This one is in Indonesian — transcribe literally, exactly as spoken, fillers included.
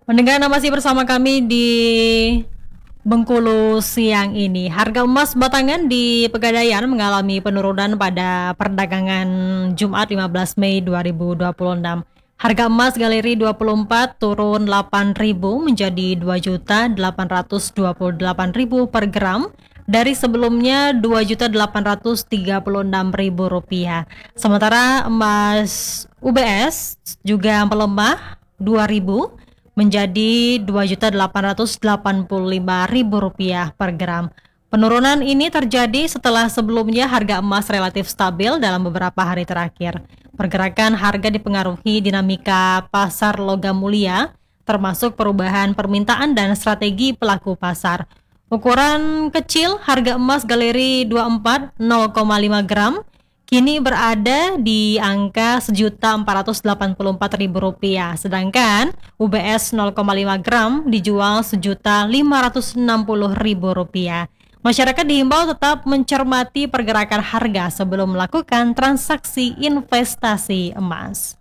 Pendengar masih bersama kami di Bengkulu siang ini. Harga emas batangan di Pegadaian mengalami penurunan pada perdagangan Jumat lima belas Mei dua ribu dua puluh enam. Harga emas galeri dua puluh empat turun delapan ribu menjadi dua juta delapan ratus dua puluh delapan ribu per gram dari sebelumnya dua juta delapan ratus tiga puluh enam ribu rupiah. Sementara emas U B S juga melemah dua ribu menjadi dua juta delapan ratus delapan puluh lima ribu rupiah per gram. Penurunan ini terjadi setelah sebelumnya harga emas relatif stabil dalam beberapa hari terakhir. Pergerakan harga dipengaruhi dinamika pasar logam mulia, termasuk perubahan permintaan dan strategi pelaku pasar. Ukuran kecil harga emas galeri dua puluh empat nol koma lima gram kini berada di angka sejuta empat ratus delapan puluh empat ribu rupiah, sedangkan U B S nol koma lima gram dijual sejuta lima ratus enam puluh ribu rupiah. Masyarakat dihimbau tetap mencermati pergerakan harga sebelum melakukan transaksi investasi emas.